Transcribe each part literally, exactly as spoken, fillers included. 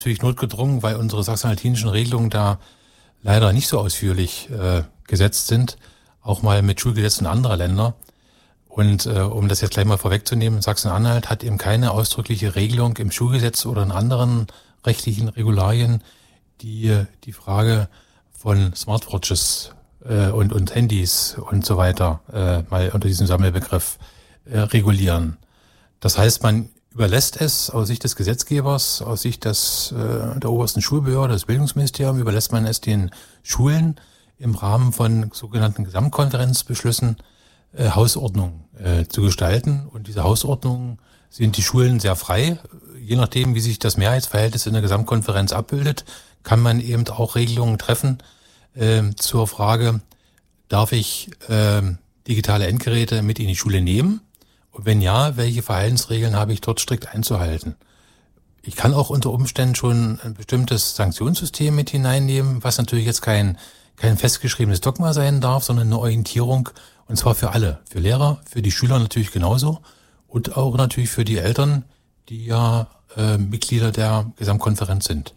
Natürlich notgedrungen, weil unsere sachsen-anhaltinischen Regelungen da leider nicht so ausführlich äh, gesetzt sind, auch mal mit Schulgesetzen anderer Länder. Und äh, um das jetzt gleich mal vorwegzunehmen, Sachsen-Anhalt hat eben keine ausdrückliche Regelung im Schulgesetz oder in anderen rechtlichen Regularien, die die Frage von Smartwatches äh, und, und Handys und so weiter äh, mal unter diesem Sammelbegriff äh, regulieren. Das heißt, man überlässt es aus Sicht des Gesetzgebers, aus Sicht des, äh, der obersten Schulbehörde, des Bildungsministeriums, überlässt man es den Schulen im Rahmen von sogenannten Gesamtkonferenzbeschlüssen äh, Hausordnungen äh, zu gestalten. Und diese Hausordnungen sind die Schulen sehr frei. Je nachdem, wie sich das Mehrheitsverhältnis in der Gesamtkonferenz abbildet, kann man eben auch Regelungen treffen äh, zur Frage, darf ich äh, digitale Endgeräte mit in die Schule nehmen? Und wenn ja, welche Verhaltensregeln habe ich dort strikt einzuhalten? Ich kann auch unter Umständen schon ein bestimmtes Sanktionssystem mit hineinnehmen, was natürlich jetzt kein, kein festgeschriebenes Dogma sein darf, sondern eine Orientierung, und zwar für alle, für Lehrer, für die Schüler natürlich genauso und auch natürlich für die Eltern, die ja äh, Mitglieder der Gesamtkonferenz sind.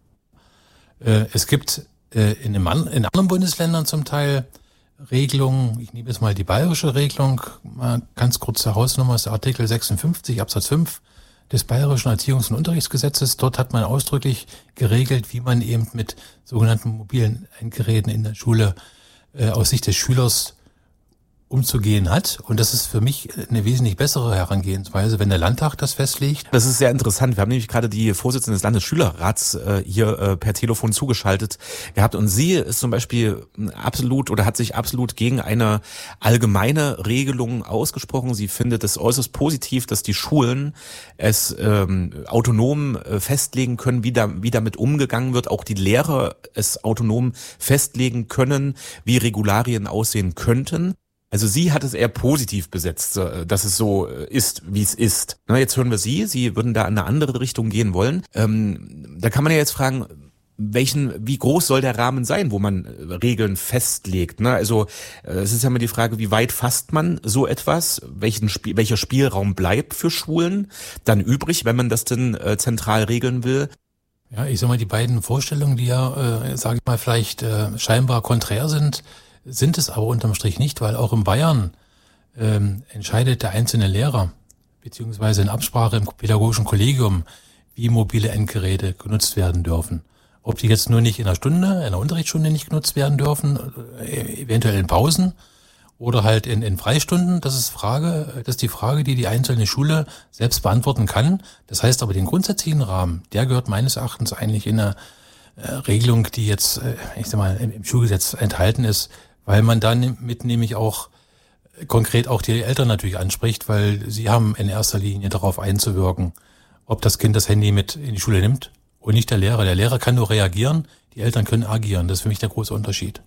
Äh, es gibt äh, in, dem, in anderen Bundesländern zum Teil Regelung, ich nehme jetzt mal die bayerische Regelung, mal ganz kurz zur Hausnummer, ist der Artikel sechsundfünfzig Absatz fünf des Bayerischen Erziehungs- und Unterrichtsgesetzes. Dort hat man ausdrücklich geregelt, wie man eben mit sogenannten mobilen Endgeräten in der Schule äh, aus Sicht des Schülers umzugehen hat. Und das ist für mich eine wesentlich bessere Herangehensweise, wenn der Landtag das festlegt. Das ist sehr interessant. Wir haben nämlich gerade die Vorsitzende des Landesschülerrats äh, hier äh, per Telefon zugeschaltet gehabt. Und sie ist zum Beispiel absolut oder hat sich absolut gegen eine allgemeine Regelung ausgesprochen. Sie findet es äußerst positiv, dass die Schulen es ähm, autonom äh, festlegen können, wie, da, wie damit umgegangen wird. Auch die Lehrer es autonom festlegen können, wie Regularien aussehen könnten. Also sie hat es eher positiv besetzt, dass es so ist, wie es ist. Na, jetzt hören wir Sie, Sie würden da in eine andere Richtung gehen wollen. Ähm, da kann man ja jetzt fragen, welchen, wie groß soll der Rahmen sein, wo man Regeln festlegt? Ne? Also es ist ja immer die Frage, wie weit fasst man so etwas? Welchen Spiel, welcher Spielraum bleibt für Schulen dann übrig, wenn man das denn äh, zentral regeln will? Ja, ich sag mal, die beiden Vorstellungen, die ja, äh, sage ich mal, vielleicht äh, scheinbar konträr sind, sind es aber unterm Strich nicht, weil auch in Bayern ähm, entscheidet der einzelne Lehrer beziehungsweise in Absprache im pädagogischen Kollegium, wie mobile Endgeräte genutzt werden dürfen. Ob die jetzt nur nicht in einer Stunde, in einer Unterrichtsstunde nicht genutzt werden dürfen, eventuell in Pausen oder halt in, in Freistunden, das ist Frage, das ist die Frage, die die einzelne Schule selbst beantworten kann. Das heißt aber, den grundsätzlichen Rahmen, der gehört meines Erachtens eigentlich in eine äh, Regelung, die jetzt, äh, ich sag mal, im, im Schulgesetz enthalten ist, weil man dann mit nämlich auch konkret auch die Eltern natürlich anspricht, weil sie haben in erster Linie darauf einzuwirken, ob das Kind das Handy mit in die Schule nimmt und nicht der Lehrer. Der Lehrer kann nur reagieren, die Eltern können agieren. Das ist für mich der große Unterschied.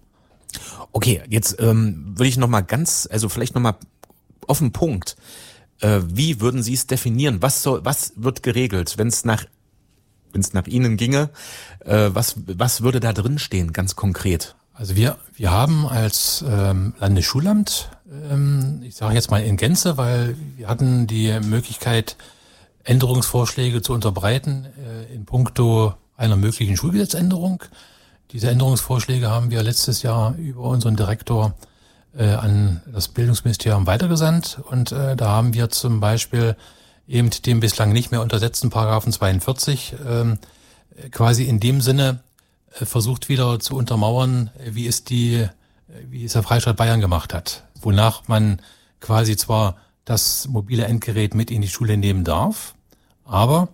Okay, jetzt ähm, will ich nochmal ganz, also vielleicht nochmal auf den Punkt. Äh, wie würden Sie es definieren? Was soll, was wird geregelt, wenn es nach, wenn es nach Ihnen ginge? Äh, was, was würde da drin stehen, ganz konkret? Also wir wir haben als ähm, Landesschulamt, ähm, ich sage jetzt mal in Gänze, weil wir hatten die Möglichkeit, Änderungsvorschläge zu unterbreiten äh, in puncto einer möglichen Schulgesetzänderung. Diese Änderungsvorschläge haben wir letztes Jahr über unseren Direktor äh, an das Bildungsministerium weitergesandt und äh, da haben wir zum Beispiel eben den bislang nicht mehr untersetzten Paragraphen zweiundvierzig ähm, quasi in dem Sinne versucht wieder zu untermauern, wie es die, wie es der Freistaat Bayern gemacht hat, wonach man quasi zwar das mobile Endgerät mit in die Schule nehmen darf, aber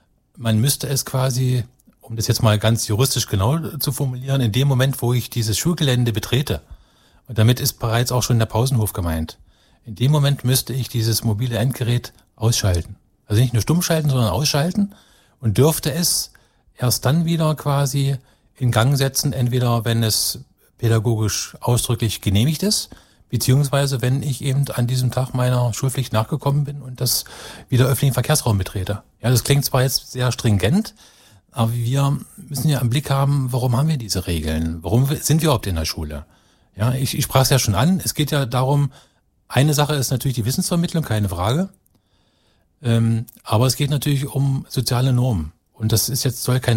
man müsste es quasi, um das jetzt mal ganz juristisch genau zu formulieren, in dem Moment, wo ich dieses Schulgelände betrete, und damit ist bereits auch schon der Pausenhof gemeint, in dem Moment müsste ich dieses mobile Endgerät ausschalten. Also nicht nur stumm schalten, sondern ausschalten und dürfte es erst dann wieder quasi in Gang setzen, entweder wenn es pädagogisch ausdrücklich genehmigt ist, beziehungsweise wenn ich eben an diesem Tag meiner Schulpflicht nachgekommen bin und das wieder öffentlichen Verkehrsraum betrete. Ja, das klingt zwar jetzt sehr stringent, aber wir müssen ja im Blick haben, warum haben wir diese Regeln? Warum sind wir überhaupt in der Schule? Ja, ich, ich sprach es ja schon an. Es geht ja darum, eine Sache ist natürlich die Wissensvermittlung, keine Frage. Ähm, aber es geht natürlich um soziale Normen. Und das ist jetzt, soll kein